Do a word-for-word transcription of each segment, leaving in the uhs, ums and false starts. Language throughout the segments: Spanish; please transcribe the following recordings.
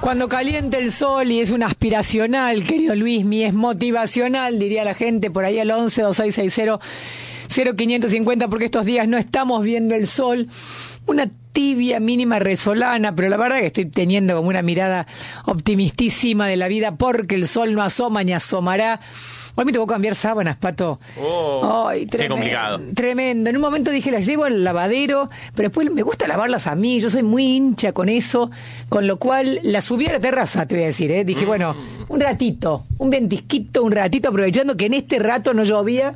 Cuando calienta el sol y es un aspiracional, querido Luismi, es motivacional, diría la gente, por ahí al once dos seis seis cero cero quinientos cincuenta, porque estos días no estamos viendo el sol. Una tibia mínima resolana, pero la verdad que estoy teniendo como una mirada optimistísima de la vida, porque el sol no asoma ni asomará. Hoy me tocó cambiar sábanas, Pato. Oh, Ay, qué complicado. Tremendo. En un momento dije, las llevo al lavadero, pero después me gusta lavarlas a mí. Yo soy muy hincha con eso, con lo cual las subí a la terraza, te voy a decir. ¿eh? Dije, mm. bueno, un ratito, un ventisquito, un ratito, aprovechando que en este rato no llovía.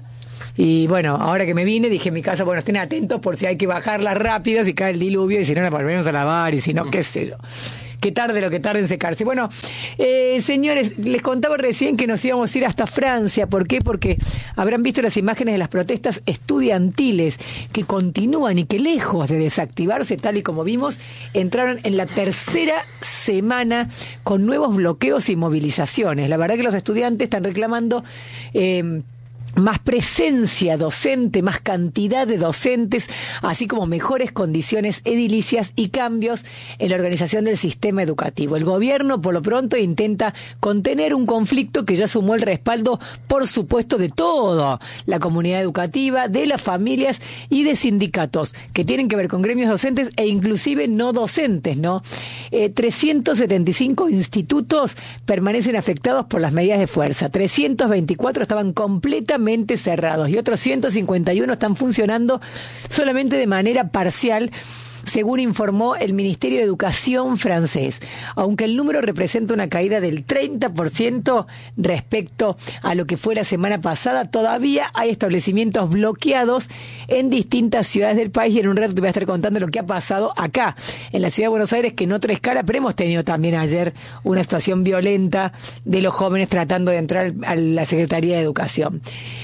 Y bueno, ahora que me vine, dije en mi casa, bueno, estén atentos por si hay que bajarlas rápido, si cae el diluvio, y si no, nos volvemos a lavar, y si no, qué sé yo. Que tarde lo que tarde en secarse. Bueno, eh, señores, les contaba recién que nos íbamos a ir hasta Francia. ¿Por qué? Porque habrán visto las imágenes de las protestas estudiantiles que continúan y que, lejos de desactivarse tal y como vimos, entraron en la tercera semana con nuevos bloqueos y movilizaciones. La verdad que los estudiantes están reclamando Eh, más presencia docente, más cantidad de docentes, así como mejores condiciones edilicias y cambios en la organización del sistema educativo. El gobierno, por lo pronto, intenta contener un conflicto que ya sumó el respaldo, por supuesto, de toda la comunidad educativa, de las familias y de sindicatos que tienen que ver con gremios docentes e inclusive no docentes, ¿no? Eh, trescientos setenta y cinco institutos permanecen afectados por las medidas de fuerza. trescientos veinticuatro estaban completamente cerrados y otros ciento cincuenta y uno están funcionando solamente de manera parcial, según informó el Ministerio de Educación francés, aunque el número representa una caída del treinta por ciento respecto a lo que fue la semana pasada. Todavía hay establecimientos bloqueados en distintas ciudades del país, y en un rato te voy a estar contando lo que ha pasado acá, en la ciudad de Buenos Aires, que en otra escala, pero hemos tenido también ayer una situación violenta de los jóvenes tratando de entrar a la Secretaría de Educación.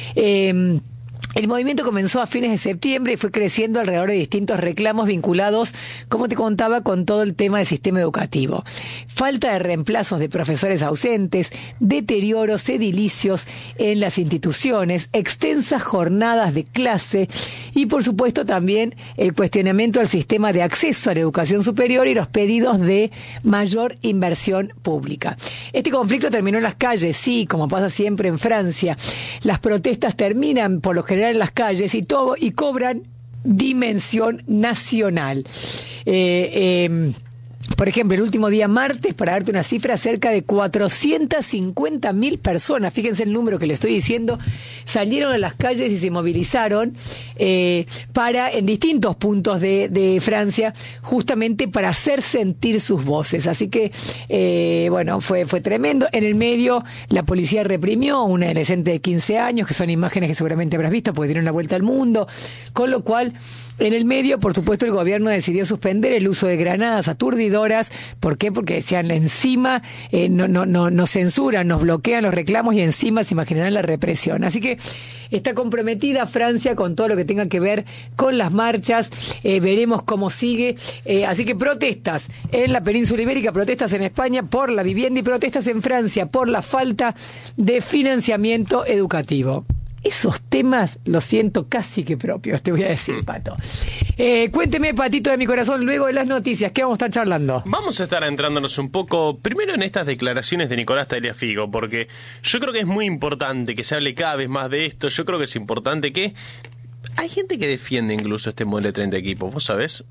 Eh, El movimiento comenzó a fines de septiembre y fue creciendo alrededor de distintos reclamos vinculados, como te contaba, con todo el tema del sistema educativo. Falta de reemplazos de profesores ausentes, deterioros edilicios en las instituciones, extensas jornadas de clase y, por supuesto, también el cuestionamiento al sistema de acceso a la educación superior y los pedidos de mayor inversión pública. Este conflicto terminó en las calles, sí, como pasa siempre en Francia. Las protestas terminan, por lo general, en las calles y todo, y cobran dimensión nacional. Eh, eh, por ejemplo, el último día martes, para darte una cifra, cerca de cuatrocientas cincuenta mil personas, fíjense el número que le estoy diciendo, salieron a las calles y se movilizaron eh, para, en distintos puntos de, de Francia, justamente para hacer sentir sus voces. Así que, eh, bueno, fue, fue tremendo. En el medio, la policía reprimió a una adolescente de quince años, que son imágenes que seguramente habrás visto, porque dieron la vuelta al mundo, con lo cual, en el medio, por supuesto, el gobierno decidió suspender el uso de granadas aturdidoras. ¿Por qué? Porque decían, encima eh, no, no, no, nos censuran, nos bloquean los reclamos y encima se imaginarán la represión. Así que está comprometida Francia con todo lo que tenga que ver con las marchas. Eh, veremos cómo sigue. Eh, así que protestas en la península ibérica, protestas en España por la vivienda y protestas en Francia por la falta de financiamiento educativo. Esos temas los siento casi que propios, te voy a decir, Pato. Eh, cuénteme, Patito de mi corazón, luego de las noticias, ¿qué vamos a estar charlando? Vamos a estar entrándonos un poco, primero en estas declaraciones de Nicolás Tagliafico, porque yo creo que es muy importante que se hable cada vez más de esto. Yo creo que es importante que... Hay gente que defiende incluso este modelo de treinta equipos, ¿vos sabés?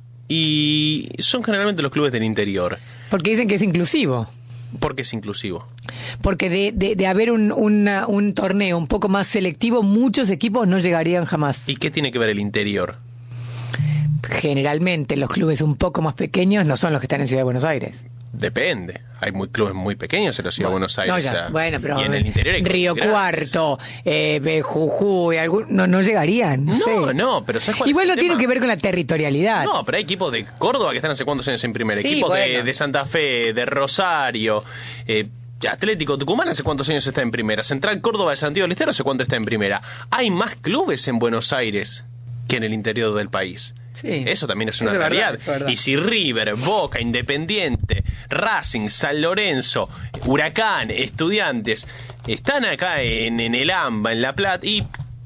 Y son generalmente los clubes del interior. Porque dicen que es inclusivo. Porque es inclusivo. Porque de, de, de haber un, una, un torneo un poco más selectivo, muchos equipos no llegarían jamás. ¿Y qué tiene que ver el interior? Generalmente los clubes un poco más pequeños no son los que están en Ciudad de Buenos Aires. Depende. Hay muy clubes muy pequeños en la Ciudad bueno, de Buenos Aires. No, ya, o sea, bueno, pero y en el interior hay Río Cuarto, eh, Jujuy, algún, no, no llegarían. No, no, sé. no, pero ¿sabes cuál igual es el no tiene tema? que ver con la territorialidad. No, pero hay equipos de Córdoba que están hace cuántos años en primera. Sí, equipos bueno. de, de Santa Fe, de Rosario, eh, Atlético Tucumán hace cuántos años está en primera. Central Córdoba de Santiago del Estero hace cuánto está en primera. Hay más clubes en Buenos Aires que en el interior del país. Sí. Eso también es una es realidad. Verdad, verdad. Y si River, Boca, Independiente, Racing, San Lorenzo, Huracán, Estudiantes están acá en, en el AMBA, en La Plata, y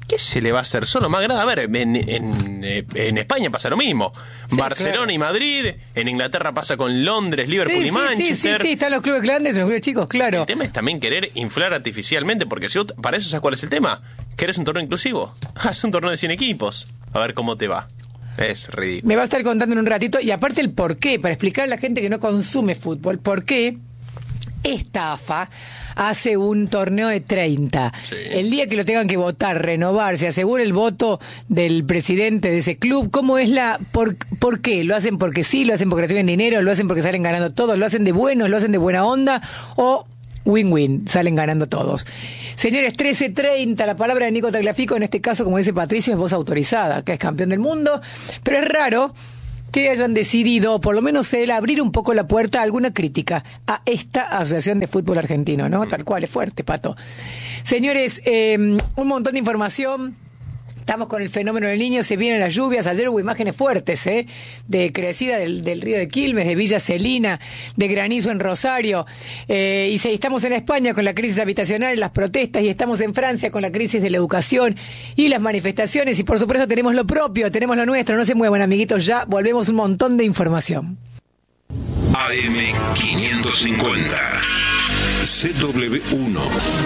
¿qué se le va a hacer solo? Más grave, a ver, en, en, en España pasa lo mismo. Sí, Barcelona claro. y Madrid, en Inglaterra pasa con Londres, Liverpool sí, y sí, Manchester. Sí, sí, sí, están los clubes grandes y los clubes chicos, claro. El tema es también querer inflar artificialmente, porque si vos, para eso, ¿sabes cuál es el tema? ¿Querés un torneo inclusivo? Haz un torneo de cien equipos, a ver cómo te va. Es ridículo. Me va a estar contando en un ratito, y aparte el por qué, para explicar a la gente que no consume fútbol, por qué esta A F A hace un torneo de treinta. Sí. El día que lo tengan que votar, renovar, se asegura el voto del presidente de ese club. ¿Cómo es la...? Por, ¿Por qué? ¿Lo hacen porque sí? ¿Lo hacen porque reciben dinero? ¿Lo hacen porque salen ganando todos? ¿Lo hacen de buenos? ¿Lo hacen de buena onda? ¿O win-win? Salen ganando todos. Señores, trece treinta, la palabra de Nico Tagliafico, en este caso, como dice Patricio, es voz autorizada, que es campeón del mundo, pero es raro que hayan decidido, por lo menos él, abrir un poco la puerta a alguna crítica a esta Asociación de Fútbol Argentino, ¿no? Tal cual, es fuerte, Pato. Señores, eh, un montón de información. Estamos con el fenómeno del Niño, se vienen las lluvias. Ayer hubo imágenes fuertes, ¿eh? De crecida del, del río de Quilmes, de Villa Celina, de granizo en Rosario. Eh, y se, estamos en España con la crisis habitacional, las protestas, y estamos en Francia con la crisis de la educación y las manifestaciones. Y por supuesto tenemos lo propio, tenemos lo nuestro. No se muevan, amiguitos, ya volvemos un montón de información. A M quinientos cincuenta, C W uno.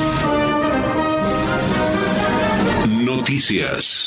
Noticias.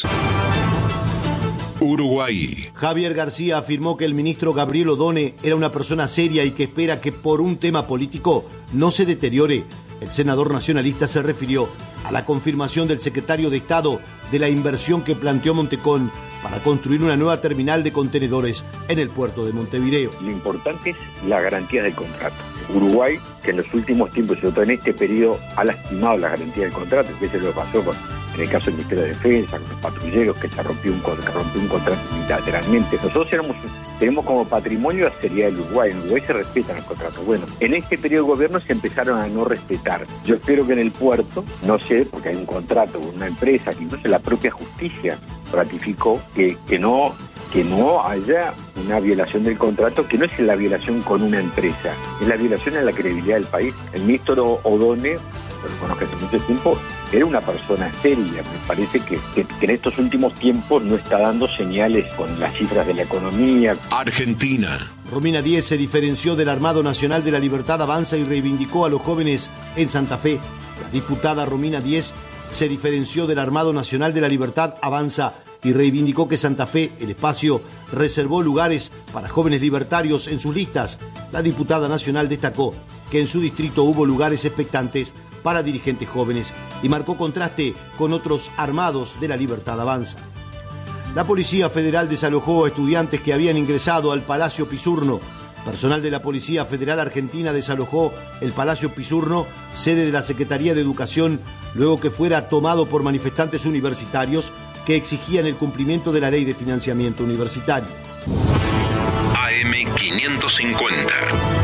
Uruguay. Javier García afirmó que el ministro Gabriel Odone era una persona seria y que espera que por un tema político no se deteriore. El senador nacionalista se refirió a la confirmación del secretario de Estado de la inversión que planteó Montecón para construir una nueva terminal de contenedores en el puerto de Montevideo. Lo importante es la garantía del contrato. Uruguay, que en los últimos tiempos, sobre todo en este periodo, ha lastimado la garantía del contrato, que eso lo pasó con, en el caso del Ministerio de Defensa, con los patrulleros, que se rompió un, que rompió un contrato unilateralmente. Nosotros éramos, tenemos como patrimonio la seriedad del Uruguay. En Uruguay se respetan los contratos. Bueno, en este periodo de gobierno se empezaron a no respetar. Yo espero que en el puerto, no sé, porque hay un contrato con una empresa, que incluso la propia justicia ratificó que, que no que no haya una violación del contrato, que no es la violación con una empresa, es la violación a la credibilidad del país. El ministro Odone, lo conozco hace mucho tiempo, era una persona seria. Me parece que, que, que en estos últimos tiempos no está dando señales con las cifras de la economía. Argentina. Romina Díez se diferenció del Armado Nacional de la Libertad Avanza y reivindicó a los jóvenes en Santa Fe. La diputada Romina Díez se diferenció del Armado Nacional de la Libertad Avanza y reivindicó que Santa Fe, el espacio, reservó lugares para jóvenes libertarios en sus listas. La diputada nacional destacó que en su distrito hubo lugares expectantes para dirigentes jóvenes y marcó contraste con otros armados de la Libertad Avanza. La Policía Federal desalojó a estudiantes que habían ingresado al Palacio Pisurno. Personal de la Policía Federal Argentina desalojó el Palacio Pisurno, sede de la Secretaría de Educación, luego que fuera tomado por manifestantes universitarios que exigían el cumplimiento de la Ley de Financiamiento Universitario. A M quinientos cincuenta.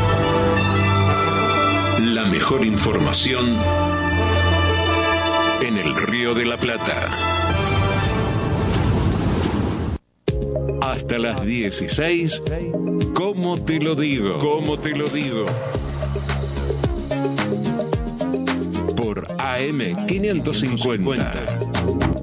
La mejor información en el Río de la Plata. Hasta las dieciséis, ¿cómo te lo digo? ¿Cómo te lo digo? Por A M quinientos cincuenta.